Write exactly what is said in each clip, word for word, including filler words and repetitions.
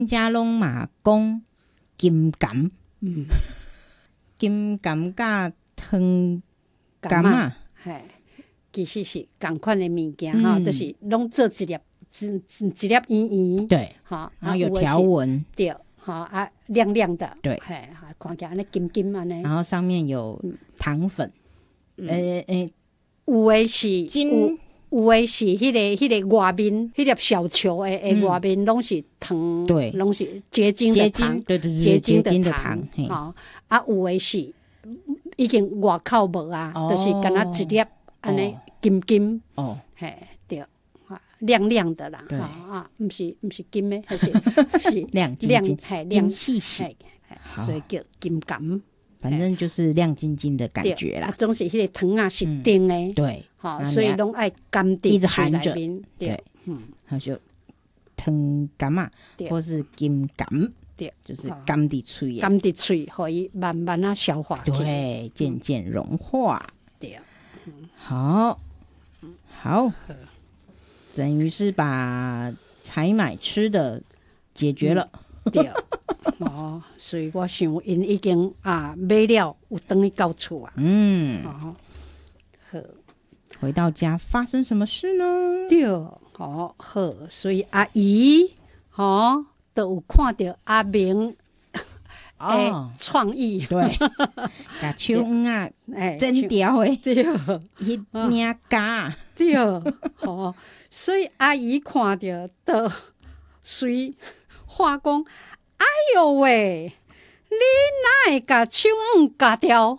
家拢嘛讲金柑，嗯，金柑甲汤柑啊， 嘿，其实是同款的物件哈，嗯、就是拢做一粒一一粒圆圆， 对， 哈， 然后有条纹， 对，哈啊亮亮的， 对， 嘿，看起来安尼金金安尼， 然后上面有糖粉， 嗯、 诶诶， 有的是金。 有的是迄、那个、迄、那个外面，迄、那个小球的的外面拢是糖， 对， 拢是结晶的糖， 对对对， 结晶的糖，吼啊，有的是已经外口无啊，哦、就是敢若一粒安尼金金，哦，嘿，对，亮亮的啦，啊，毋是毋是金的，还是是亮晶晶， 嘿， 亮细细， 所以叫金柑。 反正就是亮晶晶的感觉啦， 啊，总是迄个糖啊是甜的， 嗯、对， 好、哦，所以拢爱甘伫一直含着， 对，嗯， 然后就糖柑啊，或是金柑， 对， 就是甘伫嘴， 甘伫嘴，可以慢慢啊消化， 对，渐渐融化， 对， 嗯、好，好，等于是把采买吃的解决了， 嗯、对。哦，所以我想因已经啊买了，有等于到厝啊。 嗯， 哦，好， 回到家发生什么事呢？ 对，好好，所以阿姨，哦，都有看到阿明的创意， 对，把手蚶啊整条的， 对， 迄领架， 对，好，所以阿姨看到都随话讲。哎呦喂！你哪会甲手蚶夹掉？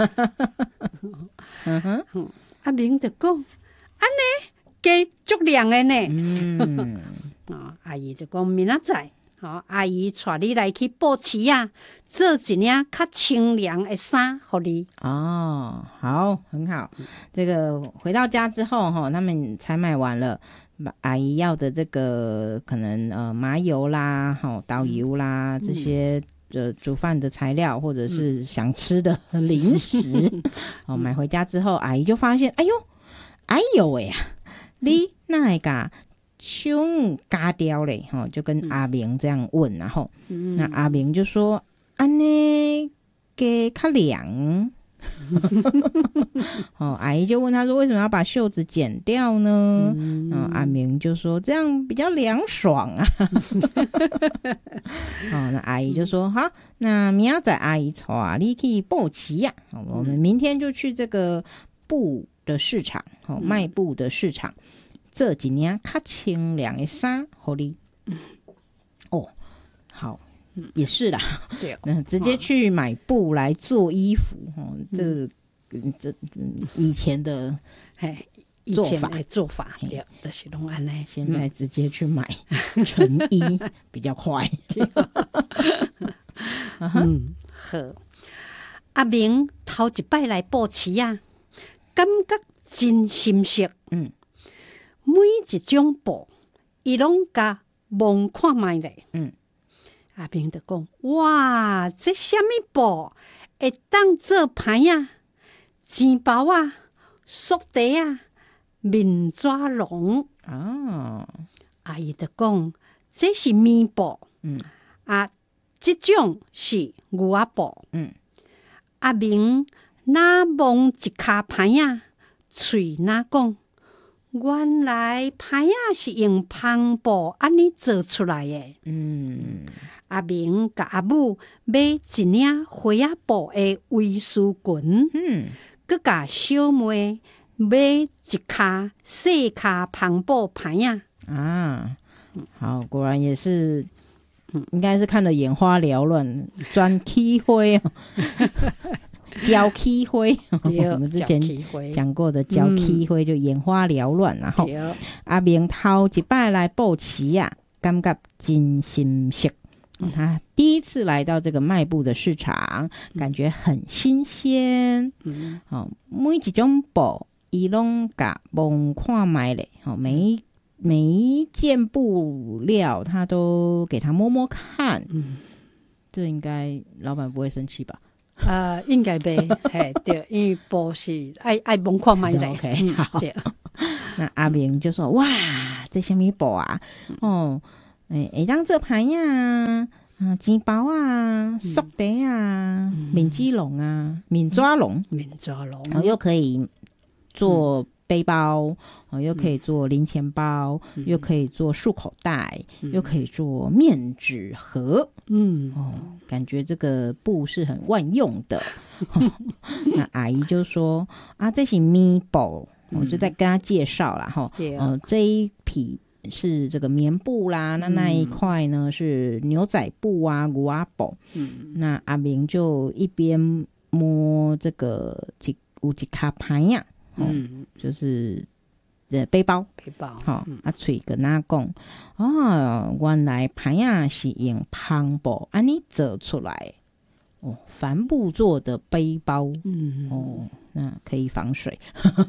嗯哼，阿明就讲，安尼加足凉的呢。嗯，啊，阿姨就讲明仔载，好，阿姨带你来去报市啊，做一领较清凉的衫，互你。 哦，好，很好。这个回到家之后，哈，他们采买完了。阿姨要的这个可能呃麻油啦、好导油啦、嗯、这些呃煮饭的材料，或者是想吃的零食，哦买回家之后，阿姨就发现，哎呦，哎呦喂啊，你那会甲手蚶夹掉嘞？哈，就跟阿明这样问，然后、嗯、那阿明就说，安尼加较凉。哦，阿姨就问他说：“为什么要把袖子剪掉呢？”嗯、然后阿明就说：“这样比较凉爽啊。”哦，那阿姨就说：“好，那明仔载阿姨带你去报市呀、啊。我们明天就去这个布的市场，哦，卖布的市场，做一件较清凉的衫，给你。”哦，好。也是啦， 对， 嗯，直接去买布来做衣服，哦，这这以前的做法， 做法，对，就是拢安尼。 现在直接去买成衣比较快。 嗯，好。阿明头一摆来报市啊，感觉真心实。嗯，每一种布，伊拢甲摸看卖咧。嗯。阿明就讲：哇，这什么布会当做牌啊、钱包啊、束带啊、面纸笼哦。阿姨就讲：这是棉布，嗯啊，这种是牛仔布，嗯。阿明那摸一卡牌啊，嘴那讲：原来牌啊是用篷布安尼做出来的，嗯。阿明甲阿母买一领花仔布的卫士裙，嗯，佮甲小妹买一卡细卡篷布牌啊。 啊，好，果然也是，应该是看得眼花缭乱，专起灰哦，焦起灰，我们之前讲过的焦起灰就眼花缭乱，然后阿明头一摆来报市呀，感觉真心实。他第一次来到这个卖布的市场，感觉很新鲜。嗯，哦，每一种布伊拢甲摸看卖咧，哦，每一每一件布料他都给他摸摸看。嗯，这应该老板不会生气吧？ 呃，应该袂，嘿，对，因为布是爱爱摸看卖咧。 OK， 好。对，那阿明就说：“哇，这什么布啊？哦。” 诶，会当做盘呀，啊，钱包啊，束带啊，面纸笼啊，面抓笼， 面抓笼， 然后又可以做背包，哦，又可以做零钱包，嗯、又可以做束口袋，嗯、又可以做面纸盒。嗯，哦，感觉这个布是很万用的。哦、那阿姨就说啊，这是咪布，我就在跟她介绍啦。哈、嗯，哦，这一匹是这个棉布啦，那那一块呢、嗯、是牛仔布啊，牛仔布。嗯，那阿明就一边摸这个一有一卡盘呀。嗯，就是呃背包， 背包， 好、哦嗯、啊，嘴跟他讲，哦，原来盘呀是用帆布安尼做出来，哦，帆布做的背包，嗯，哦，那可以防水，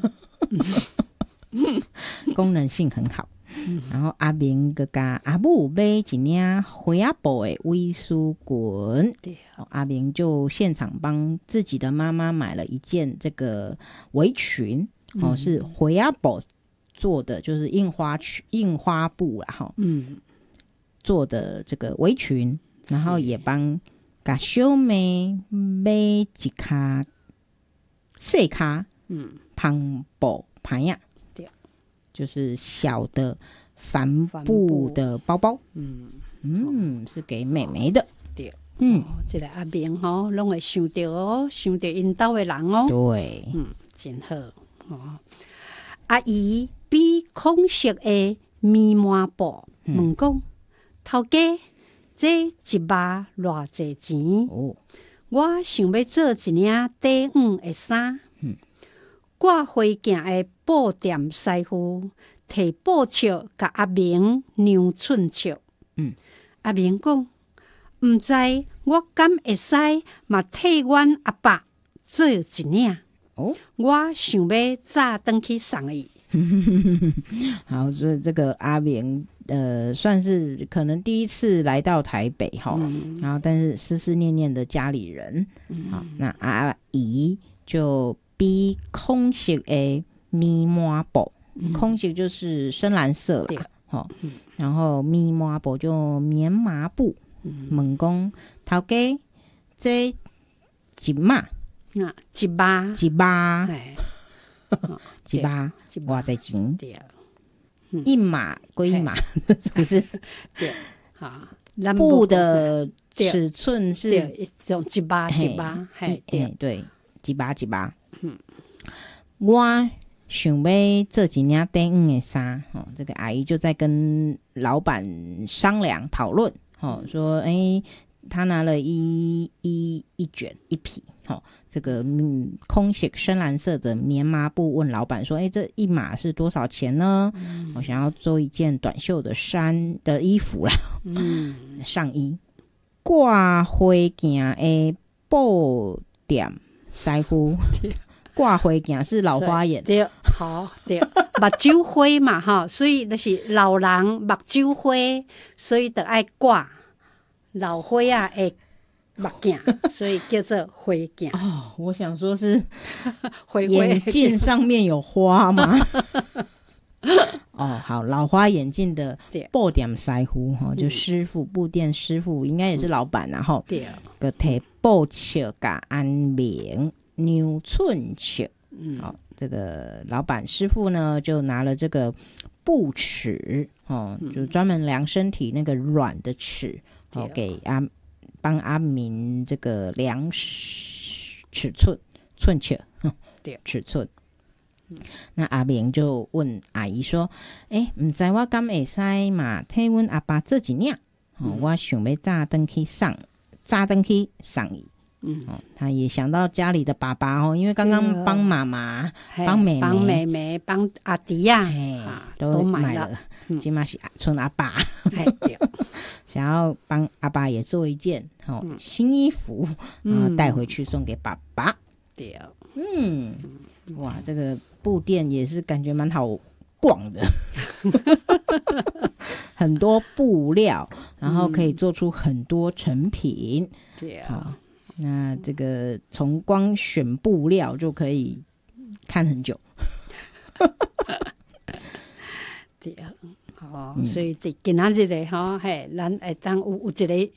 功能性很好。嗯、然后阿明个甲阿母买一领花仔布的卫书裙，哦，阿明就现场帮自己的妈妈买了一件这个围裙，哦，嗯、是花仔布做的，就是印花印花布啦，哈，嗯，做的这个围裙，然后也帮甲小妹买一卡细卡，嗯，帆布盘呀。就是小的帆布的包包，嗯嗯，是给妹妹的。 对，嗯，这个阿明吼，拢会想到哦，想到因兜的人哦。 对， 嗯，真好哦。阿姨比空色的棉麻布，问讲头家，这一包偌济钱？哦，我想要做一领短五的衫。嗯。挂花镜的布店师傅摕布尺甲阿明量寸尺，嗯，阿明讲，毋知我敢会使嘛替阮阿爸做一领。哦，我想要早回去送伊。 好，所以这个阿明呃，算是可能第一次来到台北哈，嗯、然后但是思思念念的家里人，嗯、好，那阿姨就。比空色的棉麻布，嗯、空色就是深蓝色啦，哦嗯、然后棉麻布就棉麻布。问讲头家这一码啊，一码一码，一码偌济钱？一码归一码，不是？ 对，啊， 布的尺寸是一种一码一码，嘿， 对对，一码一码。嗯，我想要做一领短五的衫，哦，这个阿姨就在跟老板商量讨论，哦，说，哎、欸，他拿了一一一卷一匹，哦，这个嗯空色深蓝色的棉麻布，问老板说，哎、欸，这一码是多少钱呢？嗯、我想要做一件短袖的衫的衣服啦，嗯，上衣，挂花镜的布店师傅。挂花镜是老花眼， 对，好对，目睭花嘛哈，所以就是老人目睭花，所以就爱挂老花啊的目镜，所以叫做花镜。 哦，我想说是眼镜上面有花吗？哦，好，老花眼镜的布店师傅哈，就师傅布店师傅，应该也是老板然后对，个提布尺甲安明。牛寸尺，嗯，好、哦，这个老板师傅呢，就拿了这个布尺，哦，嗯、就专门量身体那个软的尺，哦，给阿帮阿明这个量尺寸寸尺，对，尺寸。嗯、那阿明就问阿姨说：“哎，唔知我敢会使嘛？替阮阿爸做一领，哦，嗯、我想要早登去送，早登去送伊。”嗯、哦，他也想到家里的爸爸哦，因为刚刚帮妈妈、帮妹妹、 帮妹妹、帮阿弟呀、 啊，都买了，起码是村阿爸，想要帮阿爸也做一件哦、嗯、新衣服，然后带回去送给爸爸。对、嗯，嗯，哇，这个布店也是感觉蛮好逛的，很多布料，然后可以做出很多成品。对啊。好，那这个从光选布料就可以看很久。 对啊， 哦，所以伫今仔日诶吼，嘿，咱会当有有一个